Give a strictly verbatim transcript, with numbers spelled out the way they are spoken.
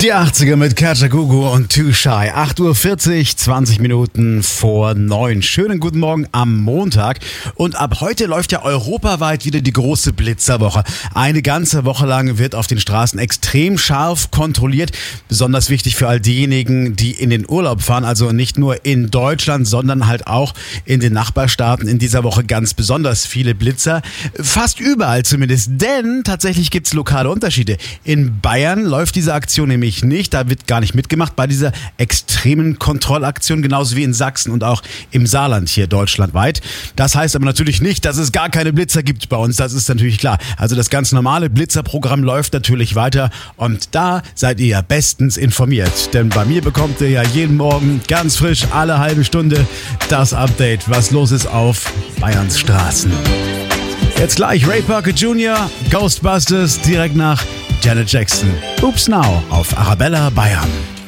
Die achtziger mit Kajagoogoo und Too Shy. acht Uhr vierzig, zwanzig Minuten vor neun. Schönen guten Morgen am Montag. Und ab heute läuft ja europaweit wieder die große Blitzerwoche. Eine ganze Woche lang wird auf den Straßen extrem scharf kontrolliert. Besonders wichtig für all diejenigen, die in den Urlaub fahren. Also nicht nur in Deutschland, sondern halt auch in den Nachbarstaaten. In dieser Woche ganz besonders viele Blitzer. Fast überall zumindest. Denn tatsächlich gibt es lokale Unterschiede. In Bayern läuft diese Aktion nämlich nicht, da wird gar nicht mitgemacht bei dieser extremen Kontrollaktion, genauso wie in Sachsen und auch im Saarland hier deutschlandweit. Das heißt aber natürlich nicht, dass es gar keine Blitzer gibt bei uns, das ist natürlich klar. Also das ganz normale Blitzerprogramm läuft natürlich weiter und da seid ihr ja bestens informiert. Denn bei mir bekommt ihr ja jeden Morgen ganz frisch alle halbe Stunde das Update, was los ist auf Bayerns Straßen. Jetzt gleich Ray Parker Junior, Ghostbusters, direkt nach Janet Jackson. Oops Now auf Arabella Bayern.